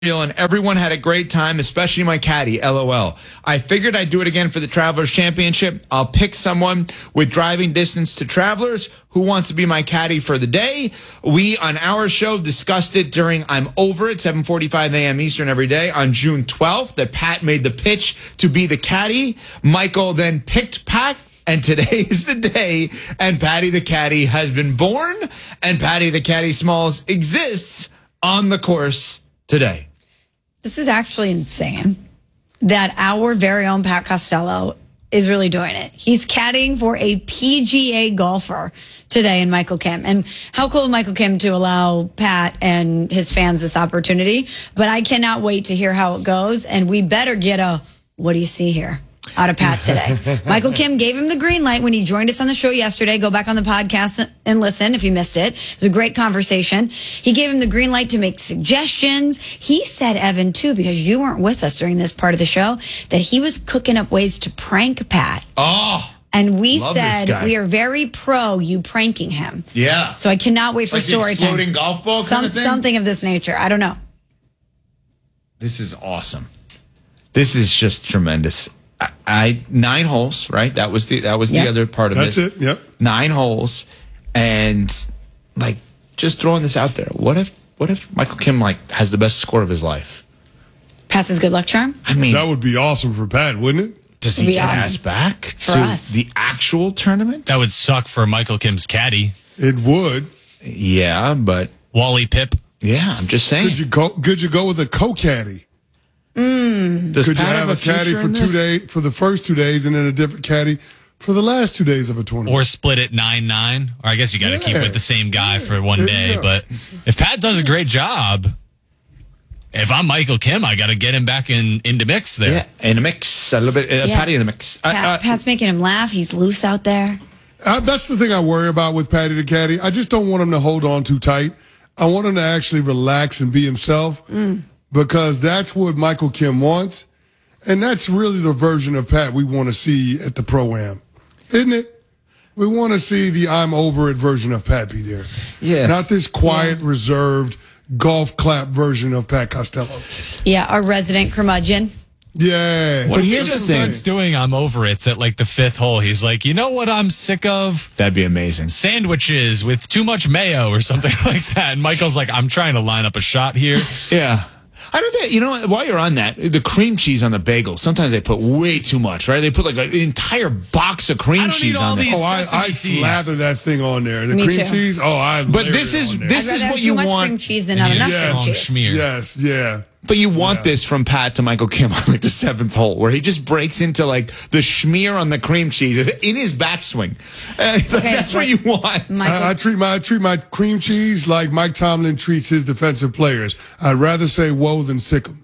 and everyone had a great time, especially my caddy, LOL. I figured I'd do it again for the Travelers Championship. I'll pick someone with driving distance to Travelers who wants to be my caddy for the day. We, on our show, discussed it during I'm Over It, 7:45 a.m. Eastern every day on June 12th, that Pat made the pitch to be the caddy. Michael then picked Pat. And today is the day, and Patty the Caddy has been born, and Patty the Caddy Smalls exists on the course today. This is actually insane that our very own Pat Costello is really doing it. He's caddying for a PGA golfer today in Michael Kim. And how cool of Michael Kim to allow Pat and his fans this opportunity. But I cannot wait to hear how it goes. And we better get a, what do you see here? Out of Pat today. Michael Kim gave him the green light when he joined us on the show yesterday. Go back on the podcast and listen if you missed it. It was a great conversation. He gave him the green light to make suggestions. He said, Evan, too, because you weren't with us during this part of the show, that he was cooking up ways to prank Pat. Oh, and we said we are very pro you pranking him. Yeah. So I cannot wait for like story time. Exploding golf ball kind of thing? Something of this nature. I don't know. This is awesome. This is just tremendous. 9 holes, right? That was the other part of this. That's it. Yep. 9 holes, and like just throwing this out there. What if Michael Kim has the best score of his life? Passes good luck charm. I mean, that would be awesome for Pat, wouldn't it? Does he get asked back for to us. The actual tournament? That would suck for Michael Kim's caddy. It would. Yeah, but Wally Pip. Yeah, I'm just saying. Could you go with a co-caddy? Does Could Pat you have a caddy for 2 days, for the first 2 days, and then a different caddy for the last 2 days of a tournament? Or split it 9-9. Or I guess you got to keep with the same guy for one day. But if Pat does a great job, if I'm Michael Kim, I got to get him back into mix there. Yeah, in the mix. A little bit. Patty in the mix. Pat's making him laugh. He's loose out there. That's the thing I worry about with Patty the Caddy. I just don't want him to hold on too tight. I want him to actually relax and be himself. Because that's what Michael Kim wants. And that's really the version of Pat we want to see at the Pro-Am. Isn't it? We want to see the I'm Over It version of Pat be there. Yes. Not this quiet, reserved, golf clap version of Pat Costello. Yeah, our resident curmudgeon. Yeah. What if he just starts doing I'm Over It at like the 5th hole? He's like, you know what I'm sick of? That'd be amazing. Sandwiches with too much mayo or something like that. And Michael's like, I'm trying to line up a shot here. Yeah. I don't think, you know, while you're on that, the cream cheese on the bagel, sometimes they put way too much, right? They put like an entire box of cream cheese on there. I slather that thing on there. The Me cream too. cheese, But this is what you want. Cream cheese than not enough cream cheese. Schmear. Yes, yeah. But you want this from Pat to Michael Kim on like the 7th hole, where he just breaks into like the schmear on the cream cheese in his backswing. That's what you want. I treat my cream cheese like Mike Tomlin treats his defensive players. I'd rather say whoa than sick 'em.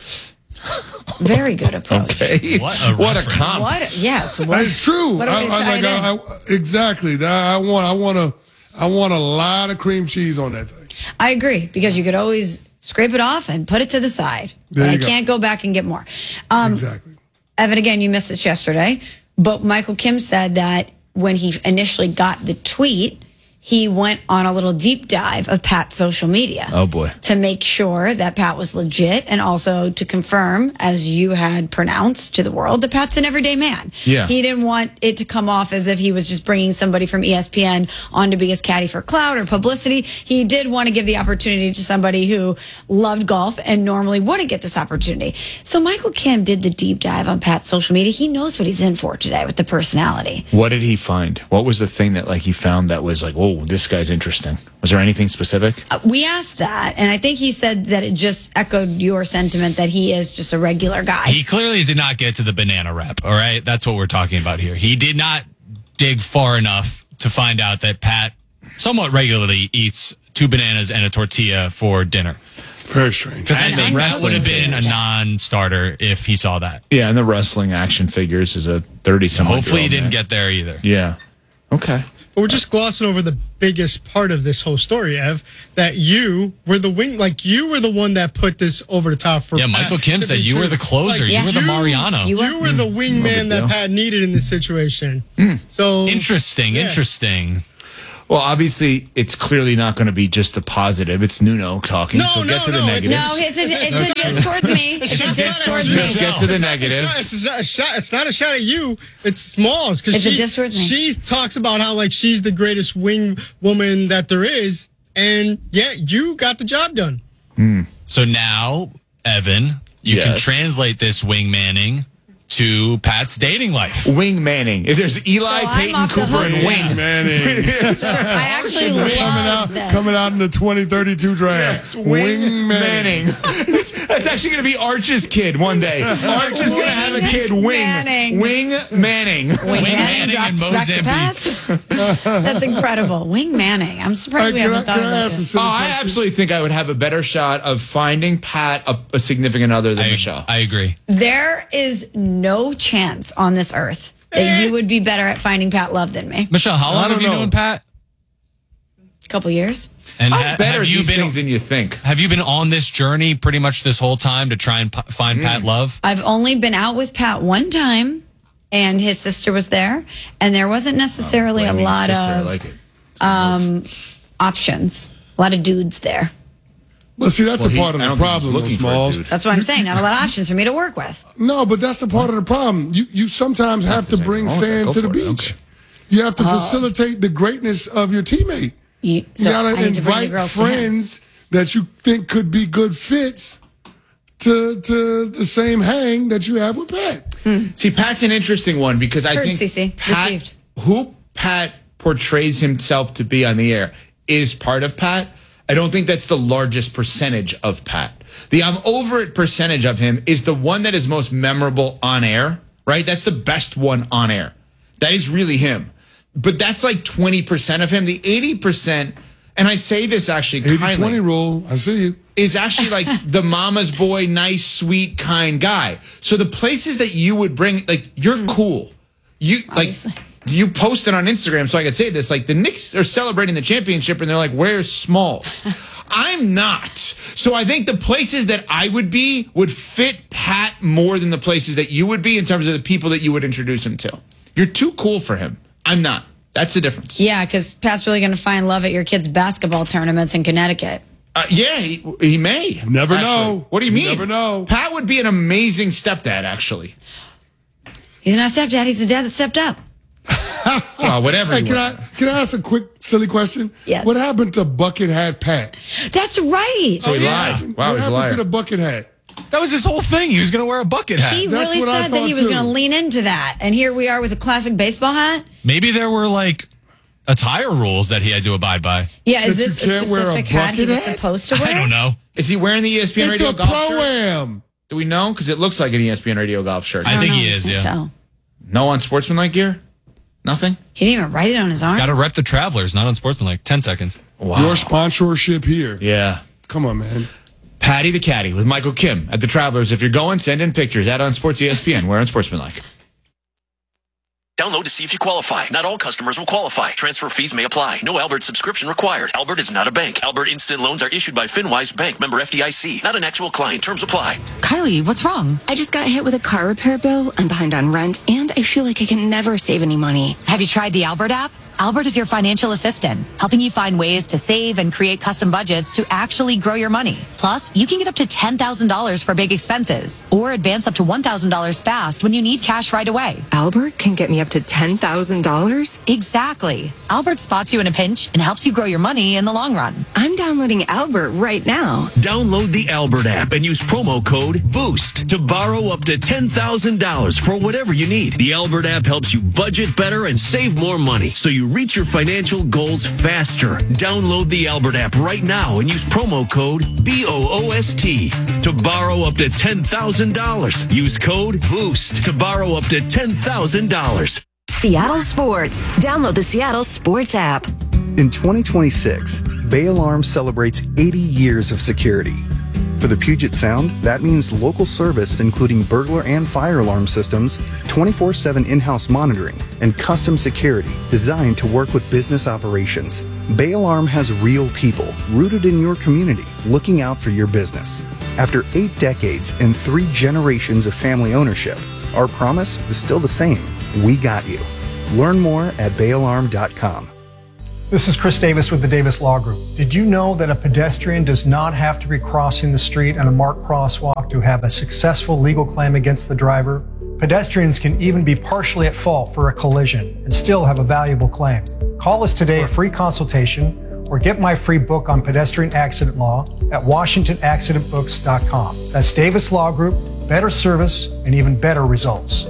Very good approach. Okay. What a comp. Yes. It's true. What exactly. I want a lot of cream cheese on that thing. I agree, because you could always scrape it off and put it to the side. There you I can't go back and get more. Exactly. Evan, again, you missed it yesterday, but Michael Kim said that when he initially got the tweet, he went on a little deep dive of Pat's social media. Oh, boy. To make sure that Pat was legit, and also to confirm, as you had pronounced to the world, that Pat's an everyday man. Yeah. He didn't want it to come off as if he was just bringing somebody from ESPN on to be his caddy for clout or publicity. He did want to give the opportunity to somebody who loved golf and normally wouldn't get this opportunity. So Michael Kim did the deep dive on Pat's social media. He knows what he's in for today with the personality. What did he find? What was the thing that he found that was like, whoa, this guy's interesting? Was there anything specific? We asked that, and I think he said that it just echoed your sentiment that he is just a regular guy. He clearly did not get to the banana rep, all right? That's what we're talking about here. He did not dig far enough to find out that Pat somewhat regularly eats 2 bananas and a tortilla for dinner. Very strange. Because I think that would have been a non-starter if he saw that. Yeah, and the wrestling action figures is a 30-something. Hopefully he didn't get there either. Yeah. Okay. But we're just glossing over the biggest part of this whole story, Ev, that you were the you were the one that put this over the top for Yeah, Pat Michael Kim said you were the closer. You were the Mariano. You were the wingman that Pat needed in this situation. So Interesting. Well, obviously, it's clearly not going to be just a positive. It's Nuno talking, so get to the negative. No, it's a diss towards me. It's a diss towards me. Just get to the negative. It's a shot. It's not a shot at you. It's Smalls because It's a diss towards me. she talks about how like she's the greatest wing woman that there is, and yeah, you got the job done. So now, Evan, you can Yes. translate this wingmanning to Pat's dating life. Wing Manning. If there's Eli, So I'm Peyton, off the Cooper, hook. and Wing. Manning. I actually love this. Coming out in the 2032 draft. It's Wing Manning. That's actually going to be Arch's kid one day. Arch is going to have a kid, Wing Manning. Wing Manning. Wing Manning and drops back to Mozambique. pass. That's incredible. Wing Manning. I'm surprised we Can I haven't thought of ask a that. silly I question? absolutely think I would have a better shot of finding Pat a significant other than Michelle. I agree. There is no chance on this earth that you would be better at finding Pat Love than me. Michelle, how long I don't have you know. known Pat? A couple years. And I'm better have at you these been things than you think. have you been on this journey pretty much this whole time to try and find Pat Love? I've only been out with Pat one time, and his sister was there, and there wasn't necessarily a Blaming lot sister, I of like it. options. A lot of dudes there. But see, that's Well, a part of I the don't think he's problem, though, looking for a Smalls. dude. That's what I'm saying. Not a lot of options for me to work with. No, but that's the part of the problem. You sometimes have to there's bring anything wrong sand with to it. the Go for it. beach. Okay. You have to facilitate the greatness of your teammate. So You gotta I need to bring the invite girls to him. friends that you think could be good fits to the same hang that you have with Pat. See, Pat's an interesting one because I Heard, think Cece. Pat, Received. who Pat portrays himself to be on the air is part of Pat. I don't think that's the largest percentage of Pat. The I'm over it percentage of him is the one that is most memorable on air, right? That's the best one on air. That is really him. But that's like 20% of him. The 80%, and I say this actually 80-20 kindly, rule. I see you. is actually like the mama's boy, nice, sweet, kind guy. So the places that you would bring, like, you're cool. You Obviously. like you posted on Instagram, so I could say this. Like the Knicks are celebrating the championship, and they're like, "Where's Smalls?" I'm not. So I think the places that I would be would fit Pat more than the places that you would be in terms of the people that you would introduce him to. You're too cool for him. I'm not. That's the difference. Yeah, because Pat's really going to find love at your kids' basketball tournaments in Connecticut. Yeah, he may. Never actually. know. What do you mean? Never know. Pat would be an amazing stepdad, actually. He's not a stepdad. He's a dad that stepped up. Well, whatever. Hey, he can was. I ask a quick silly question? Yes. What happened to Bucket Hat Pat? That's right. So he What lied. happened- Wow, what he's a happened liar. to the Bucket Hat? That was his whole thing. He was going to wear a bucket hat. He That's really what I said that he thought, was too. going to lean into that. And here we are with a classic baseball hat. Maybe there were like attire rules that he had to abide by. Yeah, is That this you a can't wear a specific hat he bucket was hat? supposed to wear? I don't know. Is he wearing the ESPN It's Radio a golf shirt? pro-am. Do we know? Because it looks like an ESPN Radio golf shirt. I think don't he know. is, Can't yeah. tell. No unsportsmanlike gear? Nothing? He didn't even write it on his arm. Got to rep the Travelers, not on Sportsmanlike. 10 seconds. Wow. Your sponsorship here. Yeah. Come on, man. Patty the Caddy with Michael Kim at the Travelers. If you're going, send in pictures at On Sports ESPN. We're Unsportsmanlike. Download to see if you qualify. Not all customers will qualify. Transfer fees may apply. No Albert subscription required. Albert is not a bank. Albert Instant Loans are issued by FinWise Bank, member FDIC. Not an actual client. Terms apply. Kylie, what's wrong? I just got hit with a car repair bill. I'm behind on rent, and I feel like I can never save any money. Have you tried the Albert app? Albert is your financial assistant, helping you find ways to save and create custom budgets to actually grow your money. Plus, you can get up to $10,000 for big expenses or advance up to $1,000 fast when you need cash right away. Albert can get me up to $10,000? Exactly. Albert spots you in a pinch and helps you grow your money in the long run. I'm downloading Albert right now. Download the Albert app and use promo code BOOST to borrow up to $10,000 for whatever you need. The Albert app helps you budget better and save more money so you reach your financial goals faster. Download the Albert app right now and use promo code BOOST to borrow up to $10,000. Use code BOOST to borrow up to $10,000. Seattle Sports. Download the Seattle Sports app. In 2026, Bay Alarm celebrates 80 years of security. For the Puget Sound, that means local service including burglar and fire alarm systems, 24/7 in-house monitoring, and custom security designed to work with business operations. Bay Alarm has real people rooted in your community looking out for your business. After 8 decades and 3 generations of family ownership, our promise is still the same. We got you. Learn more at bayalarm.com. This is Chris Davis with the Davis Law Group. Did you know that a pedestrian does not have to be crossing the street on a marked crosswalk to have a successful legal claim against the driver? Pedestrians can even be partially at fault for a collision and still have a valuable claim. Call us today for a free consultation or get my free book on pedestrian accident law at WashingtonAccidentBooks.com. That's Davis Law Group, better service and even better results.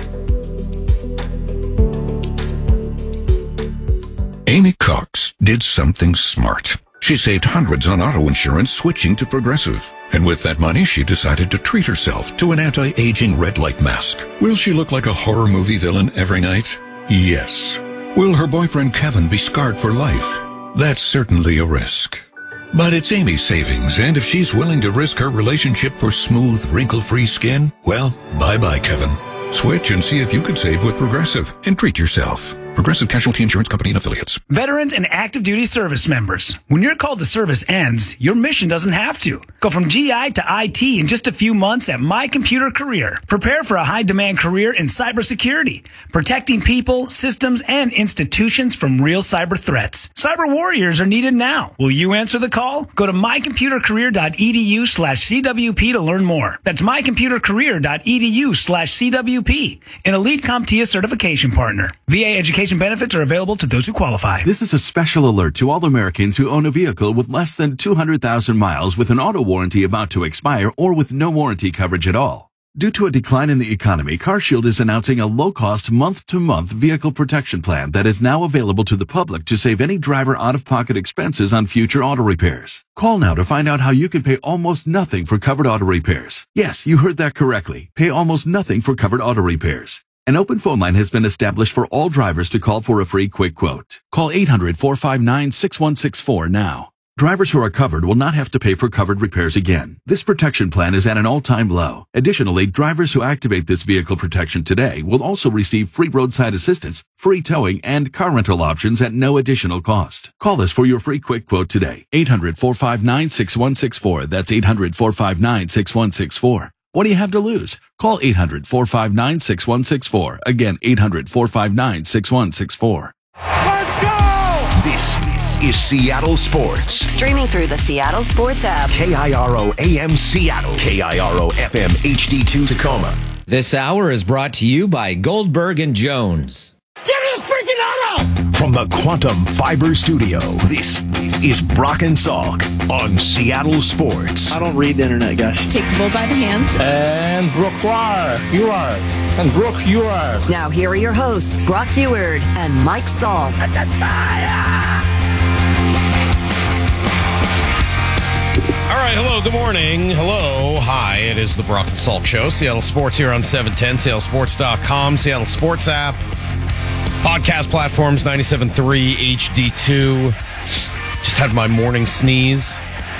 Amy Cox did something smart. She saved hundreds on auto insurance switching to Progressive. And with that money, she decided to treat herself to an anti-aging red light mask. Will she look like a horror movie villain every night? Yes. Will her boyfriend Kevin be scarred for life? That's certainly a risk. But it's Amy's savings, and if she's willing to risk her relationship for smooth, wrinkle-free skin, well, bye-bye, Kevin. Switch and see if you could save with Progressive and treat yourself. Progressive Casualty Insurance Company and Affiliates. Veterans and active duty service members. When your call to service ends, your mission doesn't have to. Go from GI to IT in just a few months at My Computer Career. Prepare for a high-demand career in cybersecurity, protecting people, systems, and institutions from real cyber threats. Cyber warriors are needed now. Will you answer the call? Go to mycomputercareer.edu/CWP to learn more. That's mycomputercareer.edu/CWP. An Elite CompTIA certification partner. VA education benefits are available to those who qualify. This is a special alert to all Americans who own a vehicle with less than 200,000 miles with an auto warranty about to expire or with no warranty coverage at all. Due to a decline in the economy, CarShield is announcing a low-cost month-to-month vehicle protection plan that is now available to the public to save any driver out-of-pocket expenses on future auto repairs. Call now to find out how you can pay almost nothing for covered auto repairs. Yes, you heard that correctly. Pay almost nothing for covered auto repairs. An open phone line has been established for all drivers to call for a free quick quote. Call 800-459-6164 now. Drivers who are covered will not have to pay for covered repairs again. This protection plan is at an all-time low. Additionally, drivers who activate this vehicle protection today will also receive free roadside assistance, free towing, and car rental options at no additional cost. Call us for your free quick quote today. 800-459-6164. That's 800-459-6164. What do you have to lose? Call 800-459-6164. Again, 800-459-6164. Let's go! This is Seattle Sports. Streaming through the Seattle Sports app. KIRO AM Seattle. KIRO FM HD2 Tacoma. This hour is brought to you by Goldberg and Jones. Get his freaking auto! From the Quantum Fiber Studio, this is Brock and Salk on Seattle Sports. I don't read the internet, guys. Take the bull by the hands. And Brooke, you are. And Brooke, you are. Now here are your hosts, Brock Heward and Mike Salk. All right, hello, good morning. Hello, hi, it is the Brock and Salk Show. Seattle Sports here on 710, seattlesports.com, Seattle Sports app, podcast platforms, 97.3 HD2. Just had my morning sneeze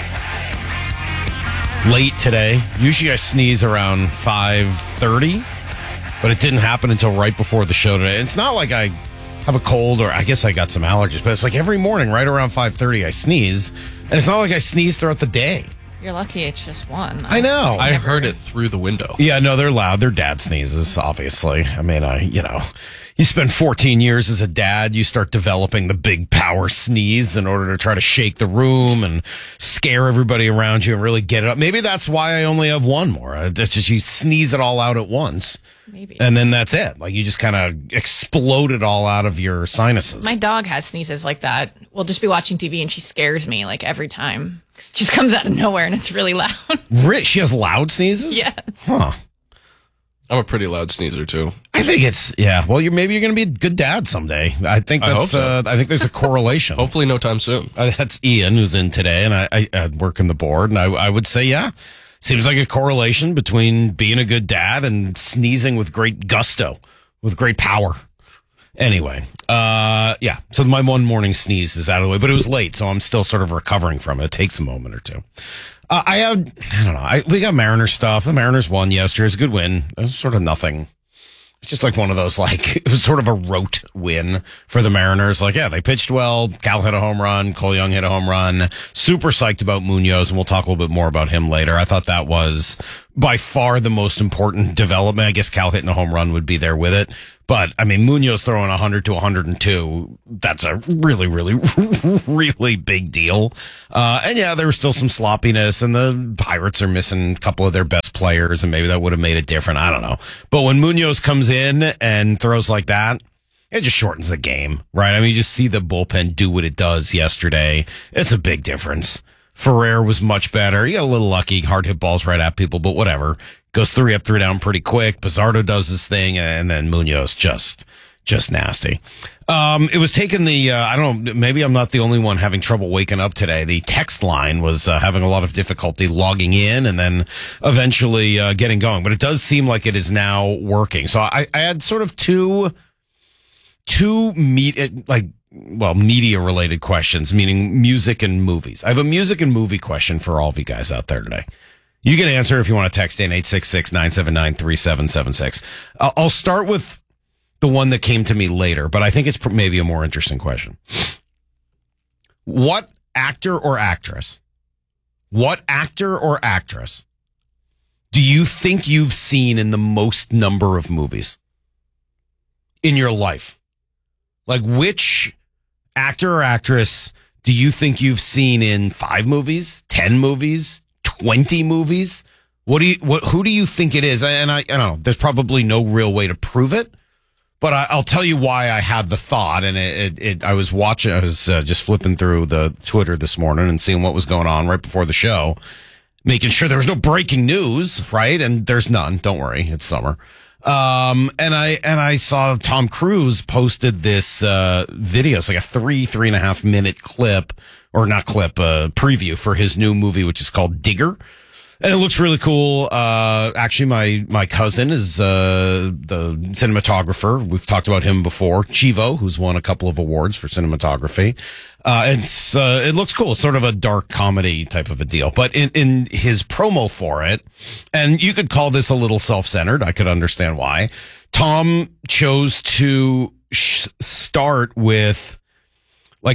late today. Usually I sneeze around 5:30, but it didn't happen until right before the show today. It's not like I have a cold or I guess I got some allergies, but it's like every morning right around 5:30 I sneeze. And it's not like I sneeze throughout the day. You're lucky it's just one. I know. I heard it through the window. Yeah, no, they're loud. They're dad sneezes, obviously. I mean, you spend 14 years as a dad, you start developing the big power sneeze in order to try to shake the room and scare everybody around you and really get it up. Maybe that's why I only have one more. It's just you sneeze it all out at once. Maybe. And then that's it. Like you just kind of explode it all out of your sinuses. My dog has sneezes like that. We'll just be watching TV and she scares me like every time. It just comes out of nowhere and it's really loud. She has loud sneezes? Yes. Huh. I'm a pretty loud sneezer too. I think it's well. Maybe you're going to be a good dad someday. I think that's. I, hope so. I think there's a correlation. Hopefully, no time soon. That's Ian who's in today, and I work in the board, and I would say seems like a correlation between being a good dad and sneezing with great gusto, with great power. Anyway, so my one morning sneeze is out of the way, but it was late, so I'm still sort of recovering from it. It takes a moment or two. We got Mariners stuff. The Mariners won yesterday. It's a good win. It was sort of nothing. It's just like one of those, it was sort of a rote win for the Mariners. They pitched well. Cal hit a home run. Cole Young hit a home run. Super psyched about Munoz, and we'll talk a little bit more about him later. I thought that was by far the most important development. I guess Cal hitting a home run would be there with it. But I mean, Munoz throwing 100 to 102, that's a really, really, really big deal. And yeah, there was still some sloppiness, and the Pirates are missing a couple of their best players, and maybe that would have made it different. I don't know. But when Munoz comes in and throws like that, it just shortens the game, right? I mean, you just see the bullpen do what it does yesterday. It's a big difference. Ferrer was much better. He got a little lucky, hard hit balls right at people, but whatever. Goes 3 up, 3 down pretty quick. Pizzardo does his thing, and then Munoz just nasty. It was taking I don't know, maybe I'm not the only one having trouble waking up today. The text line was having a lot of difficulty logging in and then eventually getting going, but it does seem like it is now working. So I had sort of two media related questions, meaning music and movies. I have a music and movie question for all of you guys out there today. You can answer if you want to text in 866-979-3776. I'll start with the one that came to me later, but I think it's maybe a more interesting question. What actor or actress do you think you've seen in the most number of movies in your life? Like, which actor or actress do you think you've seen in 5 movies, 10 movies, 20 movies? Who do you think it is? And I don't know, there's probably no real way to prove it, but I'll tell you why I had the thought. And I was just flipping through the Twitter this morning and seeing what was going on right before the show, making sure there was no breaking news, right? And there's none. Don't worry. It's summer. And I saw Tom Cruise posted this, video. It's like a 3.5 minute clip, or not clip, preview for his new movie, which is called Digger. And it looks really cool. Actually, my cousin is, the cinematographer. We've talked about him before. Chivo, who's won a couple of awards for cinematography. It looks cool. It's sort of a dark comedy type of a deal. But in his promo for it, and you could call this a little self-centered. I could understand why. Tom chose to start with like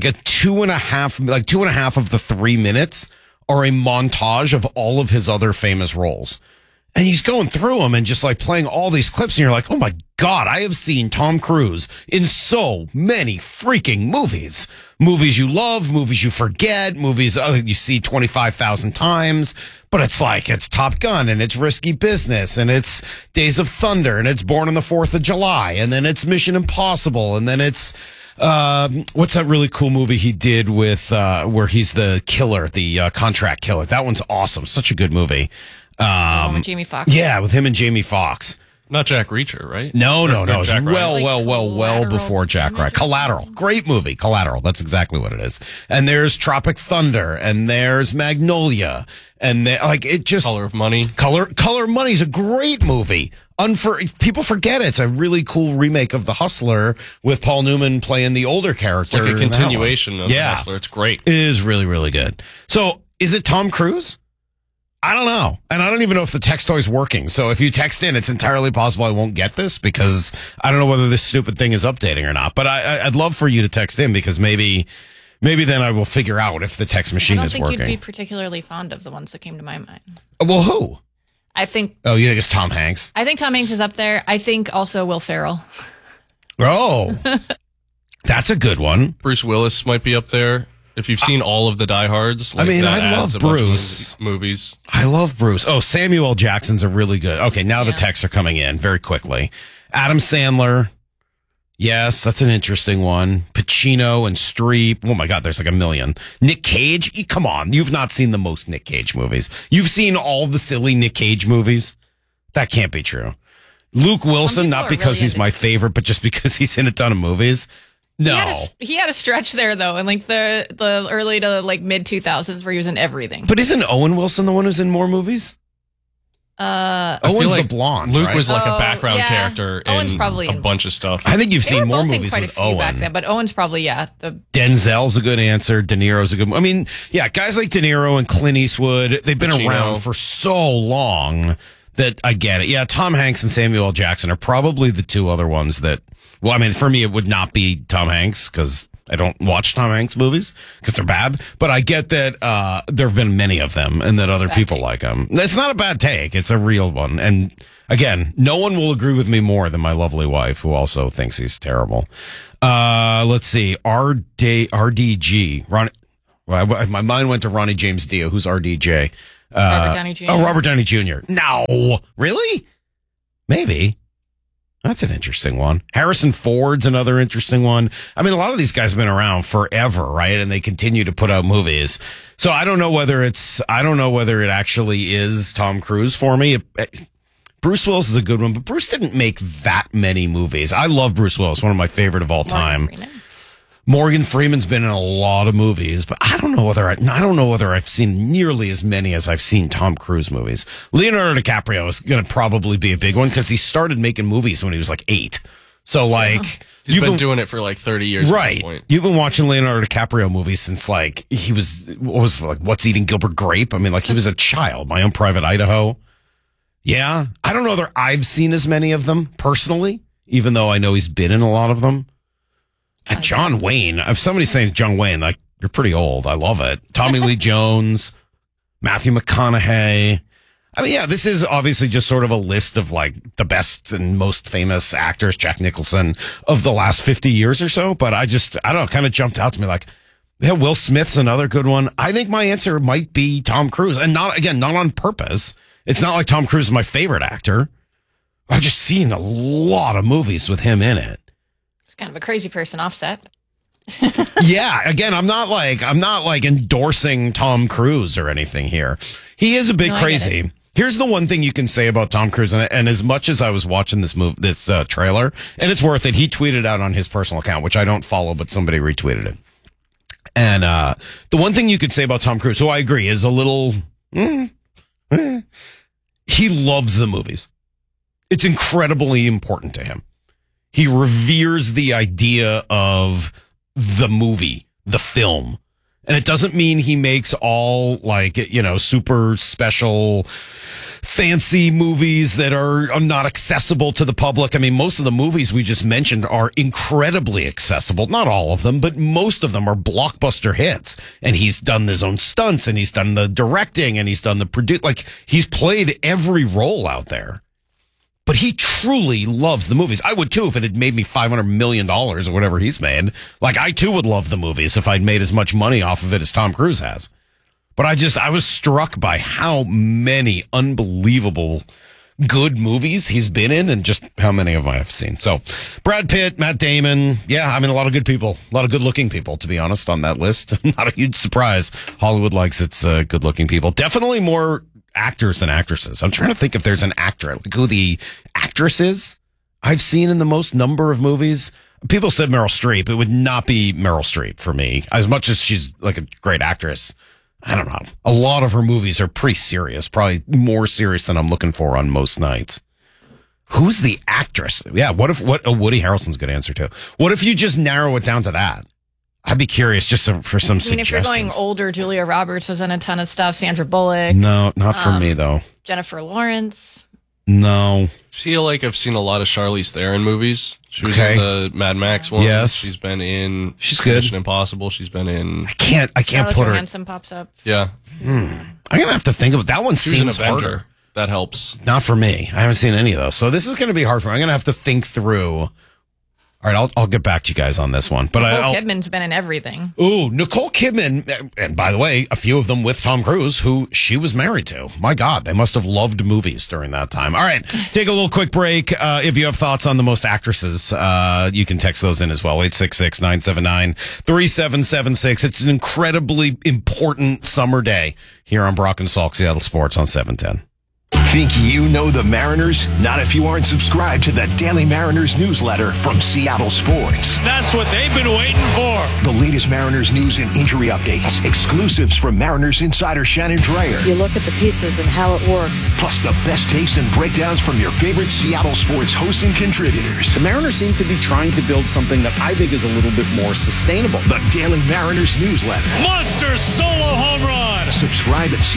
2.5 of the 3 minutes are a montage of all of his other famous roles. And he's going through them and just like playing all these clips, and you're like, oh my God, I have seen Tom Cruise in so many freaking movies. Movies you love, movies you forget, movies you see 25,000 times. But it's like, it's Top Gun, and it's Risky Business, and it's Days of Thunder, and it's Born on the 4th of July, and then it's Mission Impossible, and then it's what's that really cool movie he did with where he's the killer, the contract killer? That one's awesome. Such a good movie. With Jamie Foxx. Yeah, with him and Jamie Foxx. Not Jack Reacher, right? No. It's Jack well before Jack Ryan. Collateral. Great movie. Collateral. That's exactly what it is. And there's Tropic Thunder, and there's Magnolia, and Color of Money. Color of Money is a great movie. People forget it. It's a really cool remake of The Hustler with Paul Newman playing the older character. It's like a continuation of The Hustler. It's great. It is really, really good. So, is it Tom Cruise? I don't know. And I don't even know if the text toy is working. So if you text in, it's entirely possible I won't get this, because I don't know whether this stupid thing is updating or not. But I'd love for you to text in, because maybe then I will figure out if the text machine is working. I don't think you'd be particularly fond of the ones that came to my mind. Well, who? I think... Oh, you think it's Tom Hanks? I think Tom Hanks is up there. I think also Will Ferrell. Oh, that's a good one. Bruce Willis might be up there. If you've seen all of the Die Hards, I love Bruce. Movies. I love Bruce. Oh, Samuel L. Jackson's a really good. Okay, now the texts are coming in very quickly. Adam Sandler. Yes, that's an interesting one. Pacino and Streep. Oh my God, there's like a million. Nick Cage. Come on, you've not seen the most Nick Cage movies. You've seen all the silly Nick Cage movies. That can't be true. Luke Wilson, not because he's my favorite, but just because he's in a ton of movies. No. He had a stretch there, though, in like the early to like mid 2000s where he was in everything. But isn't Owen Wilson the one who's in more movies? Owen's like the blonde. Luke right? was like a background character Owen's in probably a bunch of stuff. I think you've seen more both movies quite with a few Owen. back then, but Owen's probably Denzel's a good answer. De Niro's a good. I mean, yeah, guys like De Niro and Clint Eastwood, they've been around for so long that I get it. Yeah, Tom Hanks and Samuel L. Jackson are probably the two other ones that. Well, I mean, for me, it would not be Tom Hanks because I don't watch Tom Hanks movies because they're bad. But I get that there have been many of them and that other people like them. It's not a bad take. It's a real one. And Again, no one will agree with me more than my lovely wife, who also thinks he's terrible. Let's see. RDG. My mind went to Ronnie James Dio, who's RDJ. Robert Downey Jr. Oh, Robert Downey Jr. No. Really? Maybe. That's an interesting one. Harrison Ford's another interesting one. I mean, a lot of these guys have been around forever, right? And they continue to put out movies. So I don't know whether it actually is Tom Cruise for me. Bruce Willis is a good one, but Bruce didn't make that many movies. I love Bruce Willis, one of my favorite of all time. Morgan Freeman's been in a lot of movies, but I don't know whether I've seen nearly as many as I've seen Tom Cruise movies. Leonardo DiCaprio is going to probably be a big one because he started making movies when he was like 8. So he's been doing it for like 30 years. Right. At this point. You've been watching Leonardo DiCaprio movies since he was What's Eating Gilbert Grape? I mean, he was a child. My Own Private Idaho. Yeah. I don't know whether I've seen as many of them personally, even though I know he's been in a lot of them. John Wayne. If somebody's saying John Wayne, you're pretty old. I love it. Tommy Lee Jones, Matthew McConaughey. I mean, yeah, this is obviously just sort of a list of the best and most famous actors, Jack Nicholson, of the last 50 years or so. But I don't know, it kind of jumped out to me Will Smith's another good one. I think my answer might be Tom Cruise, and not on purpose. It's not like Tom Cruise is my favorite actor. I've just seen a lot of movies with him in it. Kind of a crazy person, Offset. Yeah, again, I'm not endorsing Tom Cruise or anything here. He is a bit crazy. Here's the one thing you can say about Tom Cruise, and as much as I was watching this trailer, and it's worth it, he tweeted out on his personal account, which I don't follow, but somebody retweeted it. And the one thing you could say about Tom Cruise, who I agree is a little, he loves the movies. It's incredibly important to him. He reveres the idea of the movie, the film. And it doesn't mean he makes all super special, fancy movies that are not accessible to the public. I mean, most of the movies we just mentioned are incredibly accessible. Not all of them, but most of them are blockbuster hits. And he's done his own stunts, and he's done the directing, and he's done the he's played every role out there. But he truly loves the movies. I would too if it had made me $500 million or whatever he's made. I too would love the movies if I'd made as much money off of it as Tom Cruise has. But I was struck by how many unbelievable good movies he's been in and just how many of them I've seen. So Brad Pitt, Matt Damon. Yeah, I mean, a lot of good people, a lot of good looking people, to be honest, on that list. Not a huge surprise. Hollywood likes its good looking people. Definitely more actors than actresses. I'm trying to think if there's an actor, who the actress is I've seen in the most number of movies. People said Meryl Streep. It would not be Meryl Streep for me, as much as she's a great actress. I don't know. A lot of her movies are pretty serious, probably more serious than I'm looking for on most nights. Who's the actress? Yeah, what Woody Harrelson's a good answer to. What if you just narrow it down to that? I'd be curious for some suggestions. If you're going older, Julia Roberts was in a ton of stuff. Sandra Bullock. No, not for me, though. Jennifer Lawrence. No. I feel like I've seen a lot of Charlize Theron movies. She was in the Mad Max one. Yes. She's been in good. Mission Impossible. She's been in... I can't put her... Johansson pops up. Yeah. I'm going to have to think of it. That one seems harder. That helps. Not for me. I haven't seen any of those. So this is going to be hard for me. I'm going to have to think through... All right, I'll get back to you guys on this one. But Nicole Kidman's been in everything. Ooh, Nicole Kidman, and by the way, a few of them with Tom Cruise, who she was married to. My God, they must have loved movies during that time. All right, take a little quick break. If you have thoughts on the most actresses, you can text those in as well. 866-979-3776. It's an incredibly important summer day here on Brock and Salk, Seattle Sports on 710. Think you know the Mariners? Not if you aren't subscribed to the Daily Mariners newsletter from Seattle Sports. That's what they've been waiting for. The latest Mariners news and injury updates. Exclusives from Mariners insider Shannon Dreyer. You look at the pieces and how it works. Plus the best takes and breakdowns from your favorite Seattle Sports hosts and contributors. The Mariners seem to be trying to build something that I think is a little bit more sustainable. The Daily Mariners newsletter. Monster solo home run. Subscribe at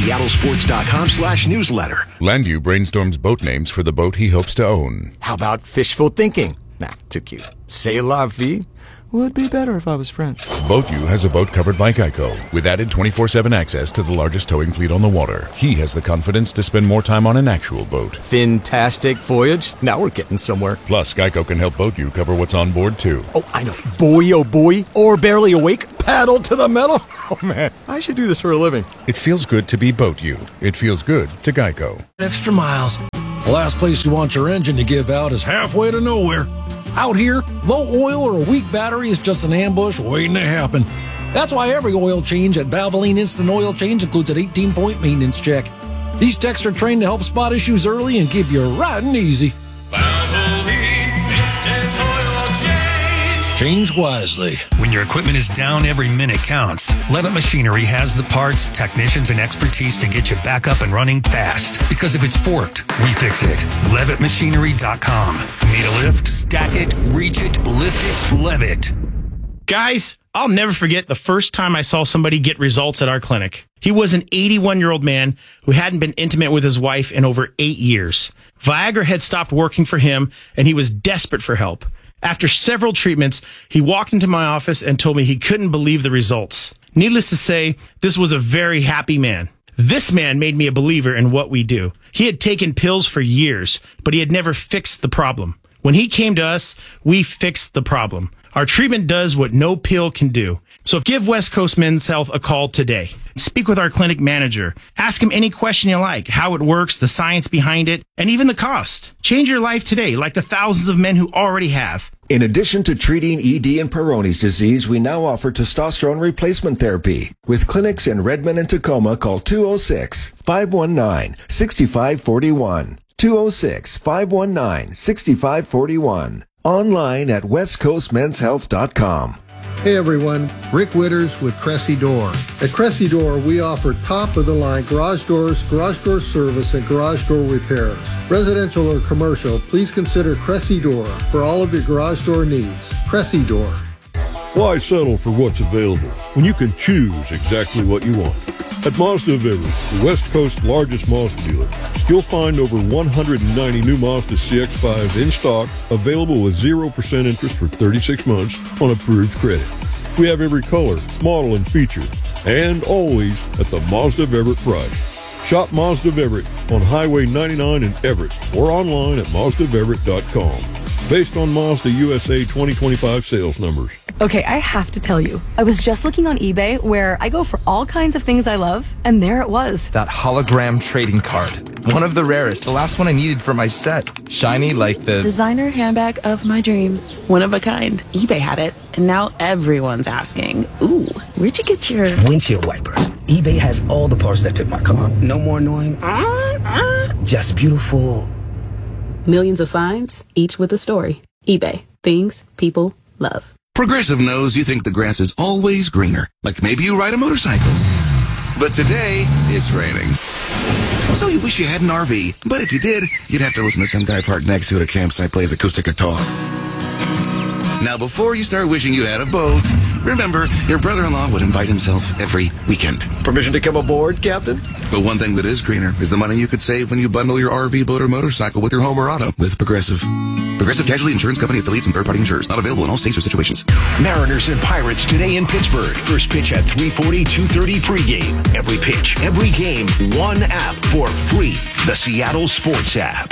seattlesports.com/newsletter. Landview brainstorms boat names for the boat he hopes to own. How about fishful thinking? Nah, too cute. C'est la vie. Would be better if I was French. Boat U has a boat covered by Geico with added 24/7 access to the largest towing fleet on the water. He has the confidence to spend more time on an actual boat. Fantastic voyage. Now we're getting somewhere. Plus, Geico can help Boat U cover what's on board, too. Oh, I know. Boy, oh boy. Or barely awake. Paddle to the metal. Oh, man. I should do this for a living. It feels good to be Boat U. It feels good to Geico. Extra miles. The last place you want your engine to give out is halfway to nowhere. Out here, low oil or a weak battery is just an ambush waiting to happen. That's why every oil change at Valvoline Instant Oil Change includes an 18-point maintenance check. These techs are trained to help spot issues early and keep you riding easy. Valvoline Instant Oil Change. Change wisely. When your equipment is down, every minute counts. Levitt Machinery has the parts, technicians, and expertise to get you back up and running fast. Because if it's forked, we fix it. LevittMachinery.com. Need a lift? Stack it, reach it, lift it, Levitt. Guys, I'll never forget the first time I saw somebody get results at our clinic. He was an 81-year-old man who hadn't been intimate with his wife in over 8 years. Viagra had stopped working for him, and he was desperate for help. After several treatments, he walked into my office and told me he couldn't believe the results. Needless to say, this was a very happy man. This man made me a believer in what we do. He had taken pills for years, but he had never fixed the problem. When he came to us, we fixed the problem. Our treatment does what no pill can do. So give West Coast Men's Health a call today. Speak with our clinic manager. Ask him any question you like, how it works, the science behind it, and even the cost. Change your life today, like the thousands of men who already have. In addition to treating ED and Peyronie's disease, we now offer testosterone replacement therapy. With clinics in Redmond and Tacoma, call 206-519-6541. 206-519-6541. Online at westcoastmenshealth.com. Hey everyone, Rick Witters with Cressy Door. At Cressy Door, we offer top-of-the-line garage doors, garage door service, and garage door repairs. Residential or commercial, please consider Cressy Door for all of your garage door needs. Cressy Door. Why settle for what's available when you can choose exactly what you want? At Mazda of Everett, the West Coast's largest Mazda dealer, you'll find over 190 new Mazda CX-5s in stock, available with 0% interest for 36 months on approved credit. We have every color, model, and feature, and always at the Mazda of Everett price. Shop Mazda of Everett on Highway 99 in Everett or online at MazdaofEverett.com. Based on Mazda USA 2025 sales numbers. Okay, I have to tell you, I was just looking on eBay where I go for all kinds of things I love, and there it was. That hologram trading card. One of the rarest, the last one I needed for my set. Shiny like the designer handbag of my dreams. One of a kind. eBay had it, and now everyone's asking, ooh, where'd you get your windshield wipers? eBay has all the parts that fit my car. No more annoying, just beautiful. Millions of finds, each with a story. eBay. Things people love. Progressive knows you think the grass is always greener. Like maybe you ride a motorcycle. But today, it's raining. So you wish you had an RV. But if you did, you'd have to listen to some guy parked next to it at a campsite plays acoustic guitar. Now, before you start wishing you had a boat, remember, your brother-in-law would invite himself every weekend. Permission to come aboard, Captain? But one thing that is greener is the money you could save when you bundle your RV, boat, or motorcycle with your home or auto with Progressive. Progressive Casualty Insurance Company affiliates and third-party insurers. Not available in all states or situations. Mariners and Pirates today in Pittsburgh. First pitch at 3:40, 2:30 pregame. Every pitch, every game, one app for free. The Seattle Sports app.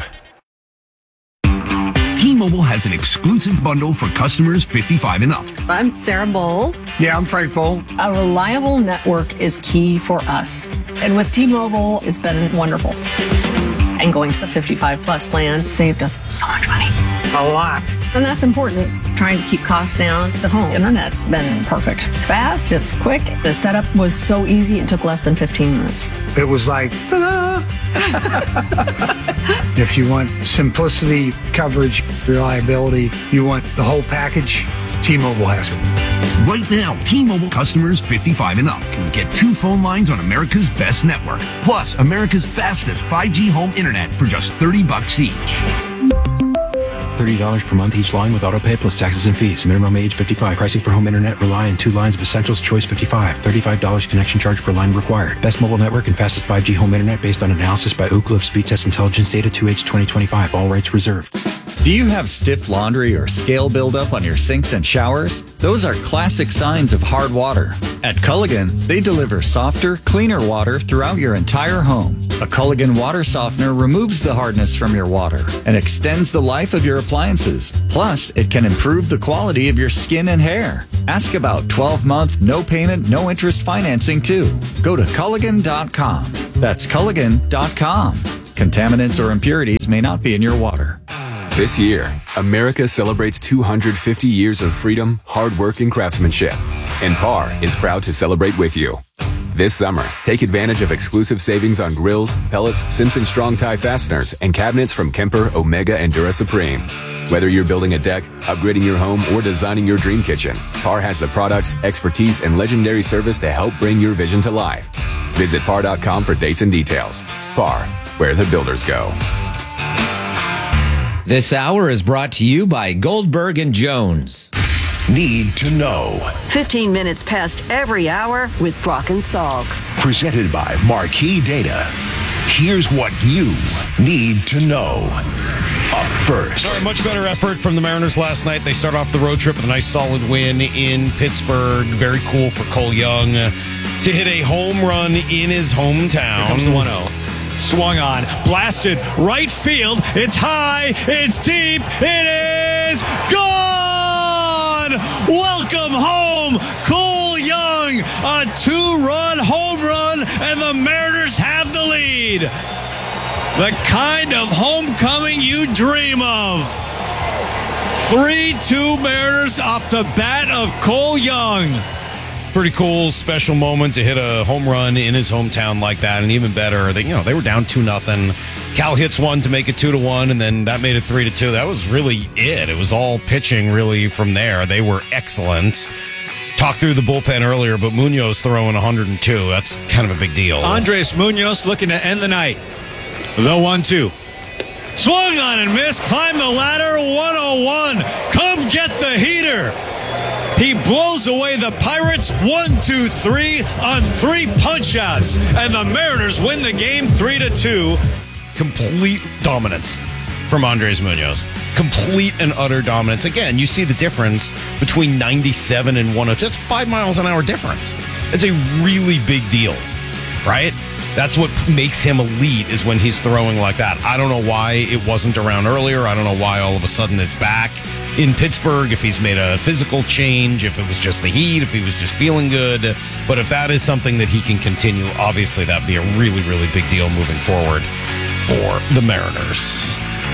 T-Mobile has an exclusive bundle for customers 55 and up. I'm Sarah Bowl. Yeah, I'm Frank Bowl. A reliable network is key for us. And with T-Mobile, it's been wonderful. And going to the 55 plus plan saved us so much money. A lot. And that's important. Trying to keep costs down. The home internet's been perfect. It's fast, it's quick. The setup was so easy, it took less than 15 minutes. It was like, ta-da! If you want simplicity, coverage, reliability, you want the whole package, T-Mobile has it. Right now, T-Mobile customers 55 and up can get 2 phone lines on America's best network, plus America's fastest 5G home internet for just $30 each. $30 per month each line with autopay plus taxes and fees. Minimum age 55. Pricing for home internet rely on 2 lines of essentials. Choice 55. $35 connection charge per line required. Best mobile network and fastest 5G home internet based on analysis by Ookla of Speed Test Intelligence Data 2H 2025. All rights reserved. Do you have stiff laundry or scale buildup on your sinks and showers? Those are classic signs of hard water. At Culligan, they deliver softer, cleaner water throughout your entire home. A Culligan water softener removes the hardness from your water and extends the life of your appliances. Plus, it can improve the quality of your skin and hair. Ask about 12-month, no payment, no interest financing too. Go to Culligan.com. That's Culligan.com. Contaminants or impurities may not be in your water. This year, America celebrates 250 years of freedom, hard work, and craftsmanship. And PAR is proud to celebrate with you. This summer, take advantage of exclusive savings on grills, pellets, Simpson Strong Tie fasteners, and cabinets from Kemper, Omega, and Dura Supreme. Whether you're building a deck, upgrading your home, or designing your dream kitchen, PAR has the products, expertise, and legendary service to help bring your vision to life. Visit par.com for dates and details. PAR, where the builders go. This hour is brought to you by Goldberg and Jones. Need to know. 15 minutes past every hour with Brock and Salk. Presented by Marquee Data. Here's what you need to know. Up first. Sorry, much better effort from the Mariners last night. They start off the road trip with a nice solid win in Pittsburgh. Very cool for Cole Young to hit a home run in his hometown. Here comes the 1-0. Swung on, blasted, right field. It's high, it's deep, it is gone! Welcome home, Cole Young. A 2-run home run, and the Mariners have the lead. The kind of homecoming you dream of. 3-2 Mariners off the bat of Cole Young. Pretty cool, special moment to hit a home run in his hometown like that, and even better, they were down 2-0. Cal hits one to make it 2-1, and then that made it 3-2. That was really it. It was all pitching really from there. They were excellent. Talked through the bullpen earlier, but Munoz throwing 102. That's kind of a big deal. Andres Munoz looking to end the night. The 1-2. Swung on and missed. Climbed the ladder. 101. Come get the heater. He blows away the Pirates 1-2-3 on 3 punch-outs, and the Mariners win the game 3-2. Complete dominance from Andres Munoz. Complete and utter dominance. Again, you see the difference between 97 and 102. That's 5 miles an hour difference. It's a really big deal, right? That's what makes him elite, is when he's throwing like that. I don't know why it wasn't around earlier. I don't know why all of a sudden it's back in Pittsburgh, if he's made a physical change, if it was just the heat, if he was just feeling good. But if that is something that he can continue, obviously that'd be a really, really big deal moving forward for the Mariners.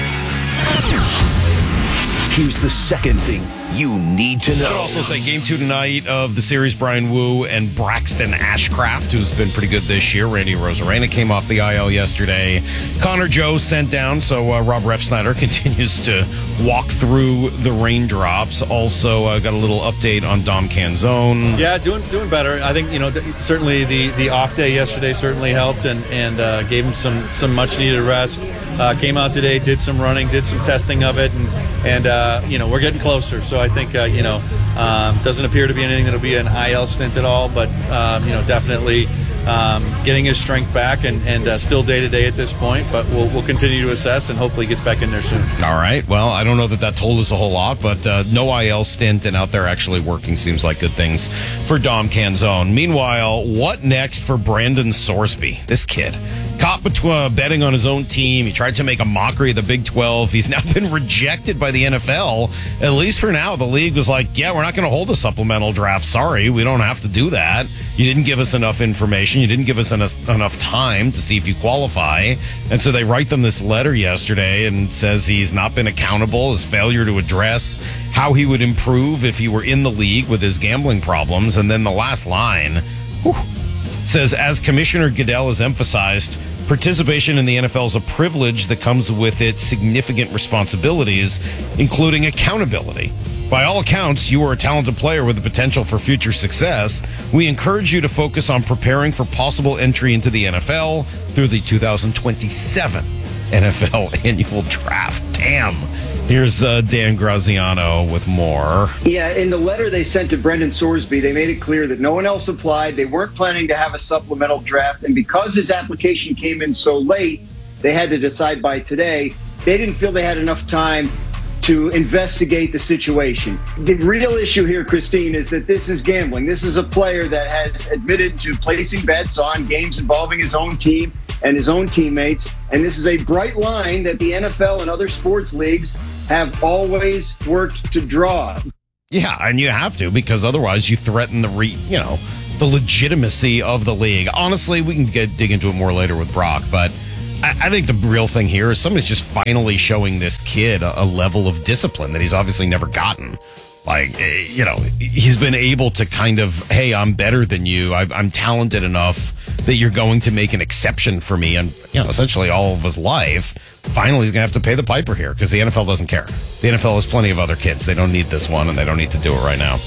Here's the second thing you need to know. Should also say Game 2 tonight of the series, Brian Wu and Braxton Ashcraft, who's been pretty good this year. Randy Rosarena came off the IL yesterday. Connor Joe sent down, so Rob Refsnyder continues to walk through the raindrops. Also got a little update on Dom Canzone. Yeah, doing better. I think, certainly the off day yesterday certainly helped and gave him some much needed rest. Came out today, did some running, did some testing of it, and we're getting closer. So I think, doesn't appear to be anything that'll be an IL stint at all, but, definitely getting his strength back and still day-to-day at this point, but we'll continue to assess and hopefully gets back in there soon. All right. Well, I don't know that told us a whole lot, but no IL stint and out there actually working seems like good things for Dom Canzone. Meanwhile, what next for Brandon Sorsby? This kid. Caught betting on his own team. He tried to make a mockery of the Big 12. He's now been rejected by the NFL. At least for now, the league was like, yeah, we're not going to hold a supplemental draft. Sorry, we don't have to do that. You didn't give us enough information. You didn't give us enough time to see if you qualify. And so they write them this letter yesterday and says he's not been accountable, his failure to address how he would improve if he were in the league with his gambling problems. And then the last line says, as Commissioner Goodell has emphasized, participation in the NFL is a privilege that comes with its significant responsibilities, including accountability. By all accounts, you are a talented player with the potential for future success. We encourage you to focus on preparing for possible entry into the NFL through the 2027 NFL annual draft. Damn. Here's Dan Graziano with more. Yeah, in the letter they sent to Brendan Sorsby, they made it clear that no one else applied. They weren't planning to have a supplemental draft. And because his application came in so late, they had to decide by today. They didn't feel they had enough time to investigate the situation. The real issue here, Christine, is that this is gambling. This is a player that has admitted to placing bets on games involving his own team and his own teammates. And this is a bright line that the NFL and other sports leagues have always worked to draw. Yeah, and you have to, because otherwise you threaten the legitimacy of the league. Honestly, we can dig into it more later with Brock, but I think the real thing here is somebody's just finally showing this kid a level of discipline that he's obviously never gotten. Like, he's been able to kind of, hey, I'm better than you. I'm talented enough that you're going to make an exception for me. And, essentially all of his life, finally he's going to have to pay the piper here because the NFL doesn't care. The NFL has plenty of other kids. They don't need this one, and they don't need to do it right now.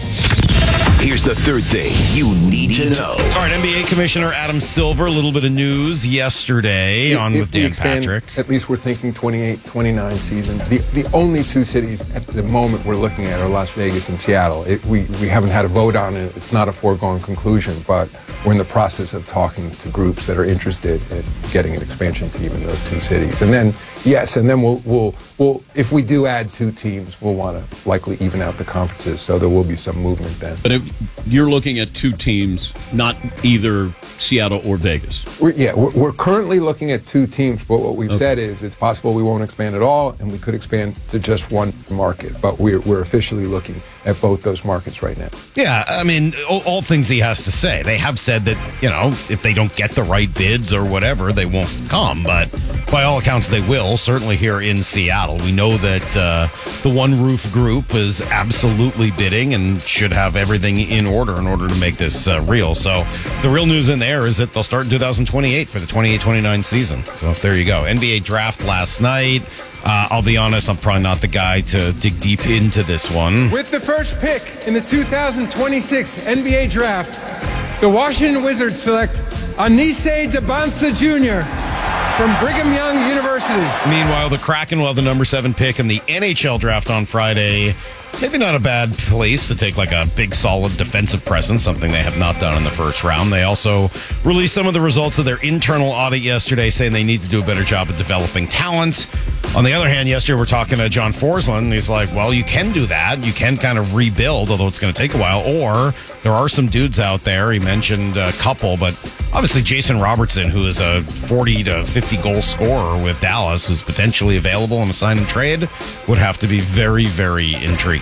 Here's the third thing you need to know. All right, NBA Commissioner Adam Silver, a little bit of news yesterday with Dan Patrick. At least we're thinking 28-29 season. The only two cities at the moment we're looking at are Las Vegas and Seattle. We haven't had a vote on it. It's not a foregone conclusion, but we're in the process of talking to groups that are interested in getting an expansion team in those two cities. And then, we'll if we do add two teams, we'll want to likely even out the conferences, so there will be some movement then. But if you're looking at two teams, not either Seattle or Vegas. We're currently looking at two teams, but what we've said is it's possible we won't expand at all, and we could expand to just one market. But we're officially looking at both those markets right now. Yeah, I mean, all things he has to say. They have said that, if they don't get the right bids or whatever, they won't come. But by all accounts, they will, certainly here in Seattle. We know that the One Roof Group is absolutely bidding and should have everything in order to make this real. So the real news in there is that they'll start in 2028 for the 28-29 season. So there you go. NBA draft last night. I'll be honest, I'm probably not the guy to dig deep into this one. With the first pick in the 2026 NBA draft, the Washington Wizards select Anise Debonsa Jr. from Brigham Young University. Meanwhile, the Kraken will have the number 7 pick in the NHL draft on Friday. Maybe not a bad place to take like a big, solid defensive presence, something they have not done in the first round. They also released some of the results of their internal audit yesterday, saying they need to do a better job of developing talent. On the other hand, yesterday we're talking to John Forsland, and he's like, well, you can do that. You can kind of rebuild, although it's going to take a while. Or there are some dudes out there. He mentioned a couple, but obviously Jason Robertson, who is a 40 to 50 goal scorer with Dallas, who's potentially available on a sign and trade, would have to be very, very intriguing.